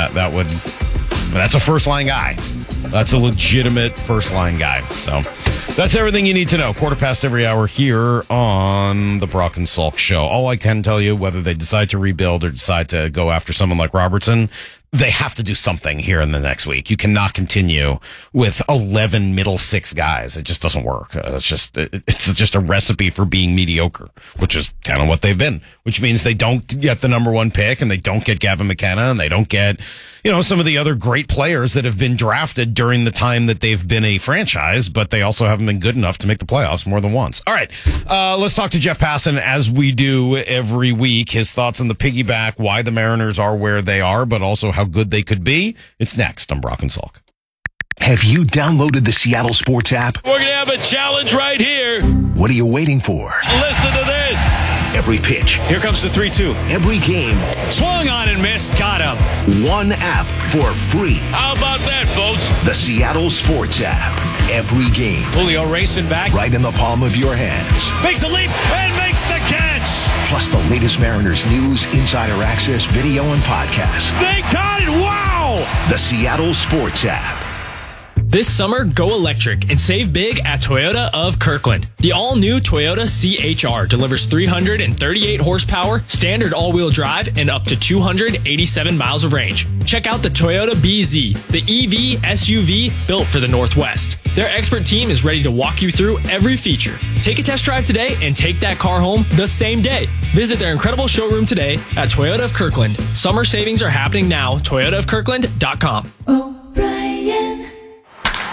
That's a first line guy. That's a legitimate first line guy. So that's everything you need to know. 1:15 every hour here on the Brock and Salk Show. All I can tell you, whether they decide to rebuild or decide to go after someone like Robertson, they have to do something here in the next week. You cannot continue with 11 middle six guys. It just doesn't work. It's just a recipe for being mediocre, which is kind of what they've been, which means they don't get the number 1 pick and they don't get Gavin McKenna and they don't get, some of the other great players that have been drafted during the time that they've been a franchise, but they also haven't been good enough to make the playoffs more than once. All right. Let's talk to Jeff Passan as we do every week. His thoughts on the piggyback, why the Mariners are where they are, but also how good they could be. It's next on Brock and Salk. Have you downloaded the Seattle Sports app? We're going to have a challenge right here. What are you waiting for? Listen to this. Every pitch. Here comes the 3-2. Every game. Swung on and missed. Got him. One app for free. How about that, folks? The Seattle Sports app. Every game. Julio racing back. Right in the palm of your hands. Makes a leap and makes the catch. Plus the latest Mariners news, insider access, video, and podcasts. They got it. Wow. The Seattle Sports app. This summer, go electric and save big at Toyota of Kirkland. The all-new Toyota CHR delivers 338 horsepower, standard all-wheel drive, and up to 287 miles of range. Check out the Toyota BZ, the EV SUV built for the Northwest. Their expert team is ready to walk you through every feature. Take a test drive today and take that car home the same day. Visit their incredible showroom today at Toyota of Kirkland. Summer savings are happening now. ToyotaofKirkland.com. O'Brien.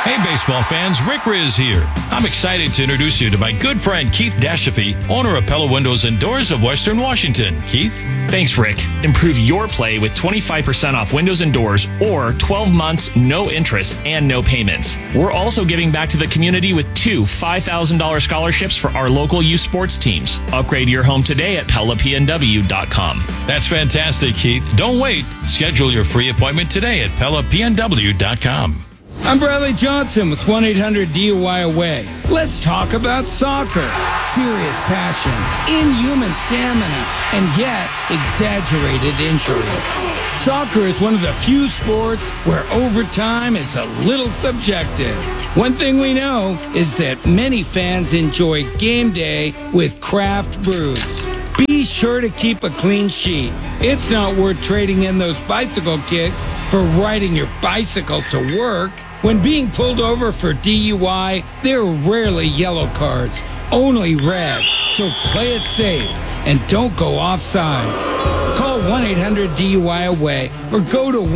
Hey, baseball fans, Rick Riz here. I'm excited to introduce you to my good friend Keith Dashafee, owner of Pella Windows and Doors of Western Washington. Keith? Thanks, Rick. Improve your play with 25% off windows and doors or 12 months, no interest, and no payments. We're also giving back to the community with 2 $5,000 scholarships for our local youth sports teams. Upgrade your home today at PellaPNW.com. That's fantastic, Keith. Don't wait. Schedule your free appointment today at PellaPNW.com. I'm Bradley Johnson with 1-800-DUI-AWAY. Let's talk about soccer. Serious passion, inhuman stamina, and yet exaggerated injuries. Soccer is one of the few sports where overtime is a little subjective. One thing we know is that many fans enjoy game day with craft brews. Be sure to keep a clean sheet. It's not worth trading in those bicycle kicks for riding your bicycle to work. When being pulled over for DUI, there are rarely yellow cards, only red. So play it safe and don't go off sides. Call 1-800-DUI-AWAY or go to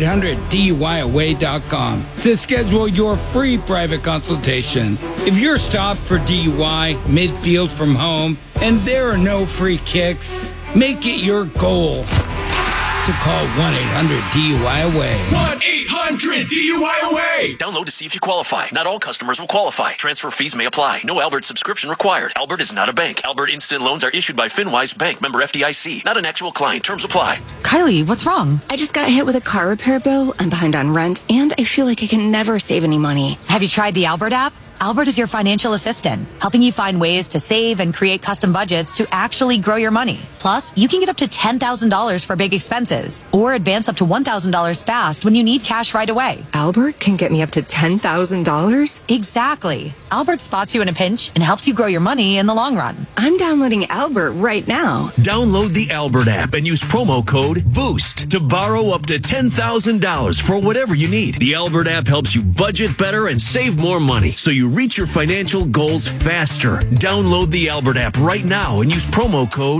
1-800-DUI-AWAY.com to schedule your free private consultation. If you're stopped for DUI midfield from home and there are no free kicks, make it your goal to call 1-800-DUI-AWAY. 1-800-DUI-AWAY. Download to see if you qualify. Not all customers will qualify. Transfer fees may apply. No Albert subscription required. Albert is not a bank. Albert Instant Loans are issued by FinWise Bank, member FDIC. Not an actual client. Terms apply. Kylie, what's wrong? I just got hit with a car repair bill. I'm behind on rent, and I feel like I can never save any money. Have you tried the Albert app? Albert is your financial assistant, helping you find ways to save and create custom budgets to actually grow your money. Plus, you can get up to $10,000 for big expenses or advance up to $1,000 fast when you need cash right away. Albert can get me up to $10,000? Exactly. Albert spots you in a pinch and helps you grow your money in the long run. I'm downloading Albert right now. Download the Albert app and use promo code BOOST to borrow up to $10,000 for whatever you need. The Albert app helps you budget better and save more money so you reach your financial goals faster. Download the Albert app right now and use promo code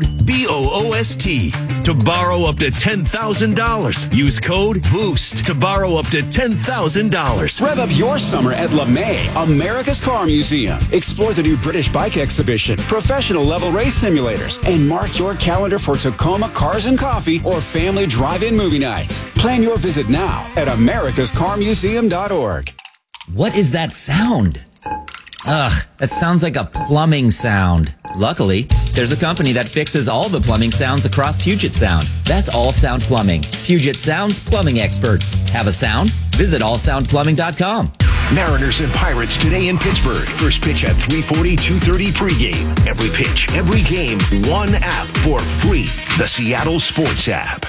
BOOST to borrow up to $10,000. Use code BOOST to borrow up to $10,000. Rev up your summer at LeMay, America's Car Museum. Explore the new British bike exhibition, professional level race simulators, and mark your calendar for Tacoma Cars and Coffee or family drive-in movie nights. Plan your visit now at americascarmuseum.org. What is that sound? Ugh, that sounds like a plumbing sound. Luckily, there's a company that fixes all the plumbing sounds across Puget Sound. That's All Sound Plumbing. Puget Sound's plumbing experts. Have a sound? Visit allsoundplumbing.com. Mariners and Pirates today in Pittsburgh. First pitch at 3:40, 2:30 pregame. Every pitch, every game, one app for free. The Seattle Sports app.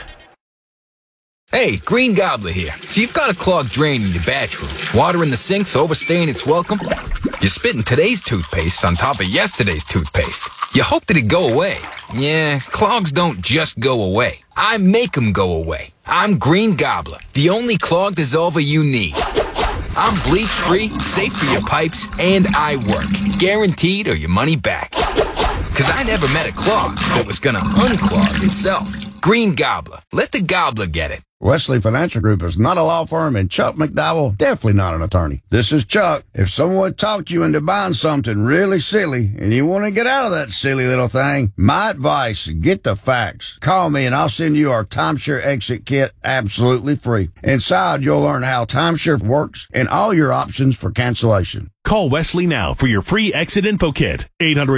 Hey, Green Gobbler here. So you've got a clogged drain in your bathroom. Water in the sink's overstaying its welcome. You're spitting today's toothpaste on top of yesterday's toothpaste. You hope that it go away. Yeah, clogs don't just go away. I make them go away. I'm Green Gobbler, the only clog dissolver you need. I'm bleach-free, safe for your pipes, and I work. Guaranteed or your money back. Because I never met a clog that was going to unclog itself. Green Gobbler. Let the gobbler get it. Wesley Financial Group is not a law firm, and Chuck McDowell definitely not an attorney. This is Chuck. If someone talked you into buying something really silly and you want to get out of that silly little thing, my advice, get the facts. Call me and I'll send you our timeshare exit kit absolutely free. Inside, you'll learn how timeshare works and all your options for cancellation. Call Wesley now for your free exit info kit.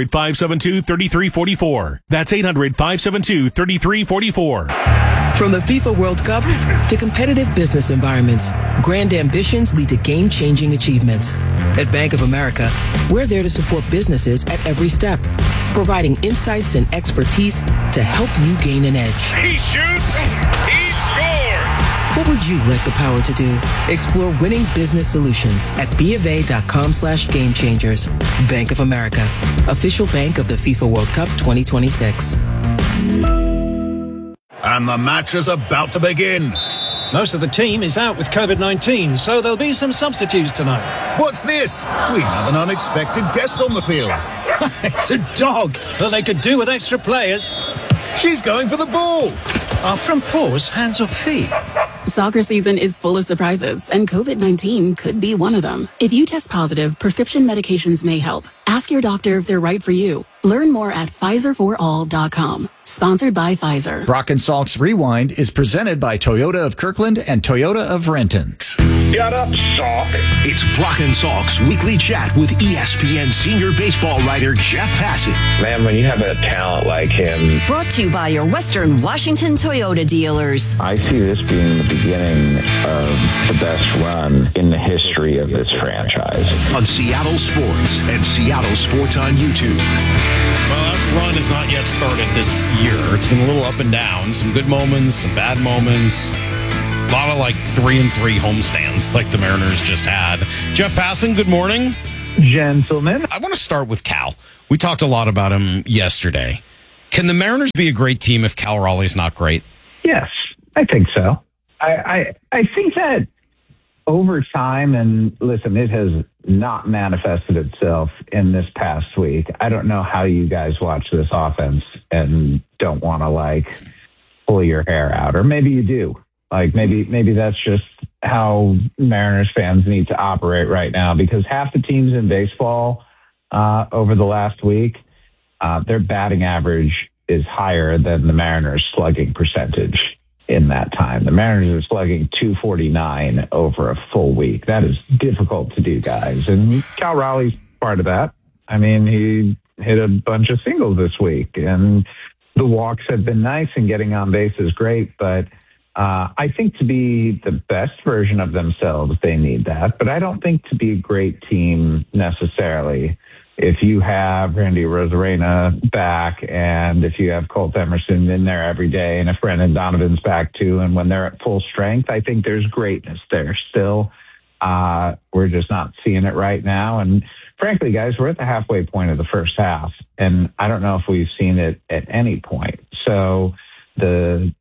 800-572-3344. That's 800-572-3344. From the FIFA World Cup to competitive business environments, grand ambitions lead to game-changing achievements. At Bank of America, we're there to support businesses at every step, providing insights and expertise to help you gain an edge. He shoots, he scores! What would you like the power to do? Explore winning business solutions at BofA.com/gamechangers. Bank of America, official bank of the FIFA World Cup 2026. And the match is about to begin. Most of the team is out with COVID-19, so there'll be some substitutes tonight. What's this? We have an unexpected guest on the field. It's a dog, but they could do with extra players. She's going for the ball. Are front paws hands or feet? Soccer season is full of surprises, and COVID-19 could be one of them. If you test positive, prescription medications may help. Ask your doctor if they're right for you. Learn more at PfizerForAll.com. Sponsored by Pfizer. Brock and Salk's Rewind is presented by Toyota of Kirkland and Toyota of Renton. Shut up, Salk. It's Brock and Salk's weekly chat with ESPN senior baseball writer Jeff Passan. Man, when you have a talent like him. Brought to you by your Western Washington Toyota dealers. I see this being the beginning of the best run in the history of this franchise. On Seattle Sports and Seattle Sports on YouTube. Well, that run has not yet started this year. It's been a little up and down. Some good moments, some bad moments. A lot of 3-3 homestands like the Mariners just had. Jeff Passan, good morning. Gentlemen. I want to start with Cal. We talked a lot about him yesterday. Can the Mariners be a great team if Cal Raleigh's not great? Yes, I think so. I think that over time, and listen, it has not manifested itself in this past week. I don't know how you guys watch this offense and don't want to pull your hair out, or maybe you do. Maybe that's just how Mariners fans need to operate right now, because half the teams in baseball over the last week, their batting average is higher than the Mariners' slugging percentage in that time. The Mariners are slugging .249 over a full week. That is difficult to do, guys. And Cal Raleigh's part of that. I mean, he hit a bunch of singles this week, and the walks have been nice, and getting on base is great, but I think to be the best version of themselves, they need that. But I don't think to be a great team necessarily, if you have Randy Arozarena back, and if you have Colt Emerson in there every day, and if Brendan Donovan's back too, and when they're at full strength, I think there's greatness there still. We're just not seeing it right now. And frankly, guys, we're at the halfway point of the first half, and I don't know if we've seen it at any point. So the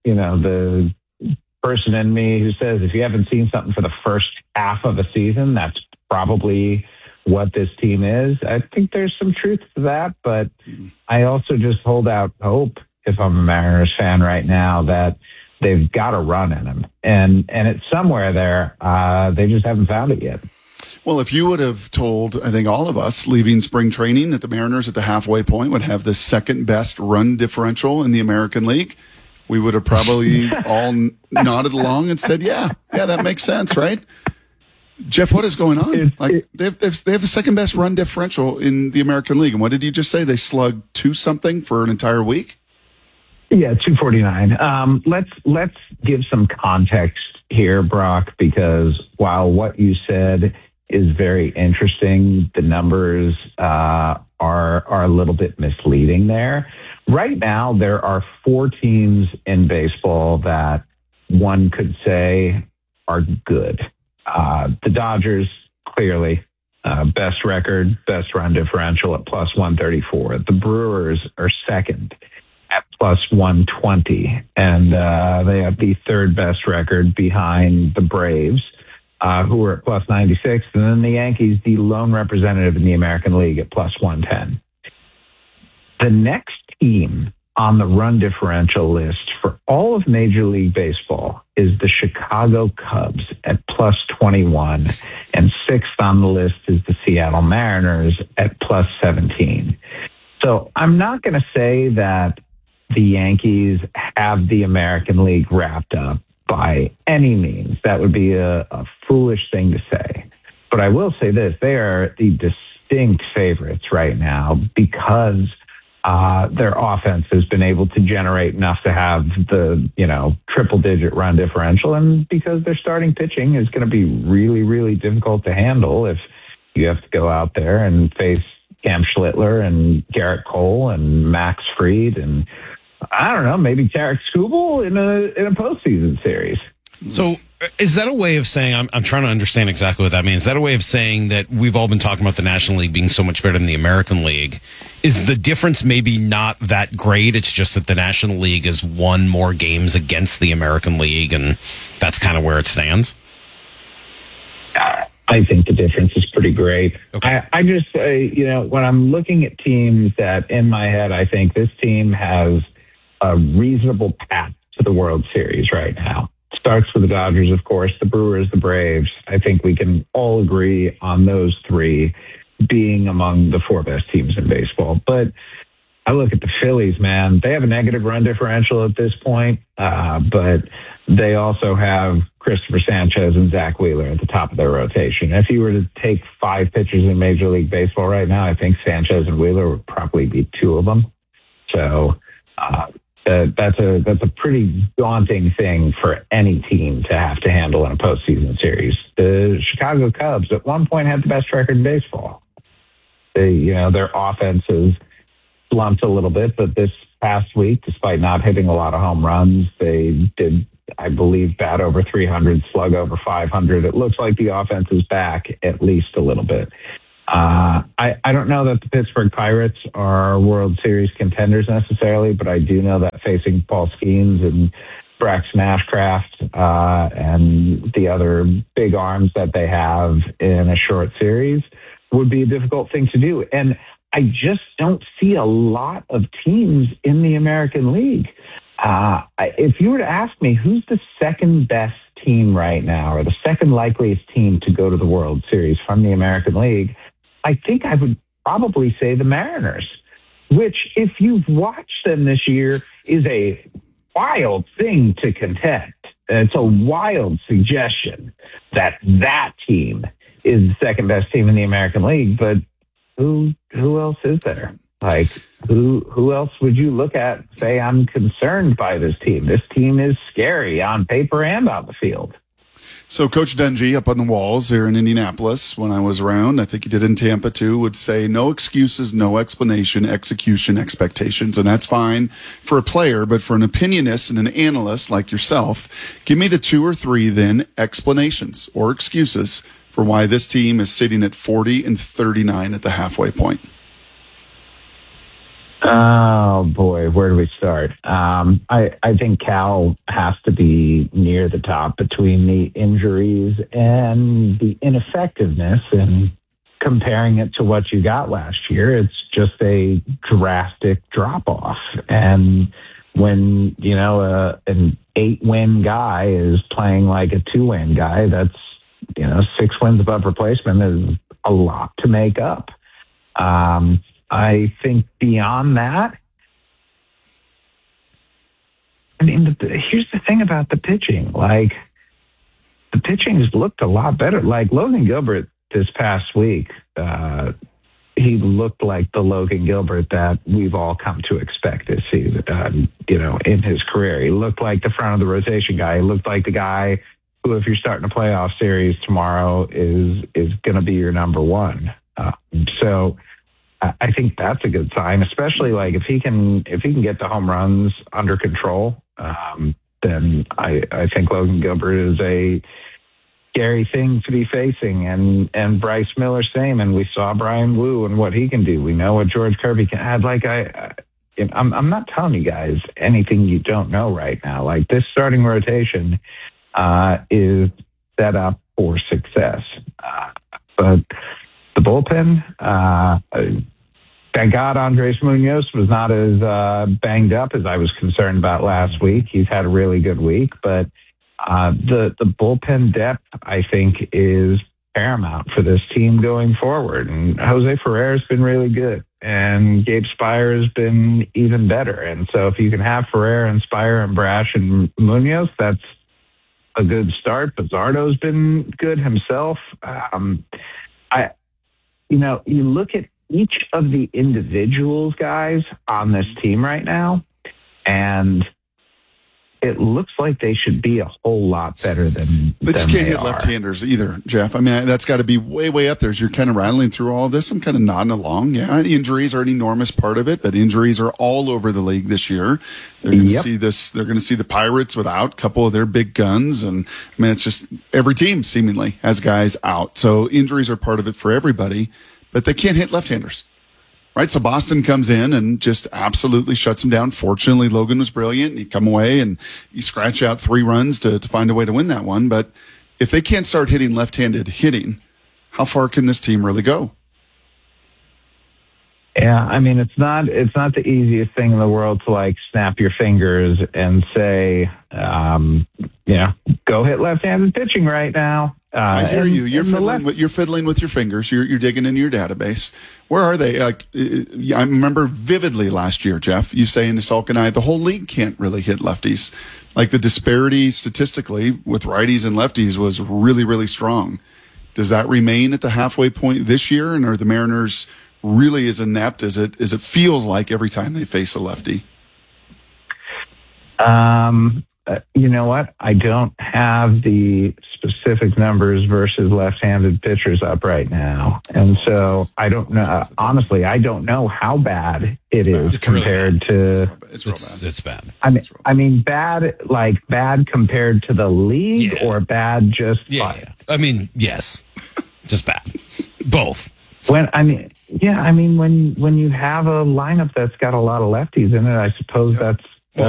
person in me who says if you haven't seen something for the first half of a season, that's probably what this team is. I think there's some truth to that, but I also just hold out hope, if I'm a Mariners fan right now, that they've got a run in them. And it's somewhere there. They just haven't found it yet. Well, if you would have told, I think all of us leaving spring training, that the Mariners at the halfway point would have the second best run differential in the American League, we would have probably all nodded along and said, yeah, that makes sense, right? Jeff, what is going on? They have the second best run differential in the American League. And what did you just say? They slugged 2-something for an entire week? Yeah, 249. Let's give some context here, Brock, because while what you said is very interesting, the numbers are a little bit misleading there. Right now, there are 4 teams in baseball that one could say are good. The Dodgers, clearly, best record, best run differential at plus 134. The Brewers are second at plus 120, and they have the third best record behind the Braves, who are at plus 96, and then the Yankees, the lone representative in the American League, at plus 110. The next team on the run differential list for all of Major League Baseball is the Chicago Cubs at plus 21, and sixth on the list is the Seattle Mariners at plus 17. So I'm not going to say that the Yankees have the American League wrapped up by any means. That would be a foolish thing to say. But I will say this, they are the distinct favorites right now because their offense has been able to generate enough to have the, triple-digit run differential, and because their starting pitching is going to be really, really difficult to handle if you have to go out there and face Cam Schlittler and Garrett Cole and Max Fried and, I don't know, maybe Tarek Skubal in a postseason series. So is that a way of saying, I'm trying to understand exactly what that means. Is that a way of saying that we've all been talking about the National League being so much better than the American League? Is the difference maybe not that great? It's just that the National League has won more games against the American League, and that's kind of where it stands? I think the difference is pretty great. Okay. I just, when I'm looking at teams that in my head, I think this team has a reasonable path to the World Series right now. starts with the Dodgers, of course, the Brewers, the Braves. I think we can all agree on those three being among the four best teams in baseball. But I look at the Phillies, man. They have a negative run differential at this point, but they also have Christopher Sanchez and Zach Wheeler at the top of their rotation. If you were to take 5 pitchers in Major League Baseball right now, I think Sanchez and Wheeler would probably be 2 of them. So that's a pretty daunting thing for any team to have to handle in a postseason series. The Chicago Cubs at one point had the best record in baseball. Their offense has slumped a little bit, but this past week, despite not hitting a lot of home runs, they did, I believe, bat over 300, slug over 500. It looks like the offense is back at least a little bit. I don't know that the Pittsburgh Pirates are World Series contenders necessarily, but I do know that facing Paul Skeens and Braxton Ashcraft and the other big arms that they have in a short series would be a difficult thing to do. And I just don't see a lot of teams in the American League. If you were to ask me who's the second best team right now or the second likeliest team to go to the World Series from the American League, I think I would probably say the Mariners, which if you've watched them this year is a wild thing to contend. It's a wild suggestion that team is the second best team in the American League, but who else is there? Like, who else would you look at and say, I'm concerned by this team? This team is scary on paper and on the field. So Coach Dungy up on the walls here in Indianapolis when I was around, I think he did in Tampa too, would say no excuses, no explanation, execution, expectations. And that's fine for a player, but for an opinionist and an analyst like yourself, give me the 2 or 3 then explanations or excuses for why this team is sitting at 40-39 at the halfway point. Oh boy, where do we start? I think Cal has to be near the top between the injuries and the ineffectiveness, and comparing it to what you got last year, it's just a drastic drop off. And when, an 8-win guy is playing like a 2-win guy, that's, 6 wins above replacement is a lot to make up. I think beyond that, here's the thing about the pitching. Like, the pitching has looked a lot better. Like, Logan Gilbert this past week, he looked like the Logan Gilbert that we've all come to expect to see, in his career. He looked like the front of the rotation guy. He looked like the guy who, if you're starting a playoff series tomorrow, is going to be your number one. So I think that's a good sign, especially like if he can get the home runs under control, then I think Logan Gilbert is a scary thing to be facing, and Bryce Miller same, and we saw Brian Wu and what he can do. We know what George Kirby can add. Like I'm not telling you guys anything you don't know right now. Like, this starting rotation is set up for success, but the bullpen, thank God Andres Munoz was not as banged up as I was concerned about last week. He's had a really good week, but the bullpen depth, I think, is paramount for this team going forward. And Jose Ferrer's been really good, and Gabe Spire has been even better. And so if you can have Ferrer and Spire and Brash and Munoz, that's a good start. Pizzardo's been good himself. You look at each of the individuals, guys, on this team right now, and it looks like they should be a whole lot better than they just can't hit are. left-handers either, Jeff. I mean, that's got to be way, way up there. As you're kind of rattling through all of this, I'm kind of nodding along. Yeah, injuries are an enormous part of it, but injuries are all over the league this year. They're going to see this. They're going to see the Pirates without a couple of their big guns, and I mean, it's just every team seemingly has guys out. So injuries are part of it for everybody, but they can't hit left-handers. Right, so Boston comes in and just absolutely shuts him down. Fortunately, Logan was brilliant. He come away and he scratch out 3 runs to find a way to win that one. But if they can't start hitting left-handed hitting, how far can this team really go? Yeah, I mean, it's not the easiest thing in the world to like snap your fingers and say, go hit left-handed pitching right now. I hear you. You're fiddling with your fingers. You're digging into your database. Where are they? Like, I remember vividly last year, Jeff, you saying to Salk and I, the whole league can't really hit lefties. Like the disparity statistically with righties and lefties was really, really strong. Does that remain at the halfway point this year? And are the Mariners really as inept as it feels like every time they face a lefty? You know what? I don't have the specific numbers versus left-handed pitchers up right now. And so I don't know. Honestly, I don't know how bad it is compared to. It's bad. I mean, bad compared to the league or bad just. Yeah. I mean, yes. Just bad. Both. When you have a lineup that's got a lot of lefties in it, I suppose that's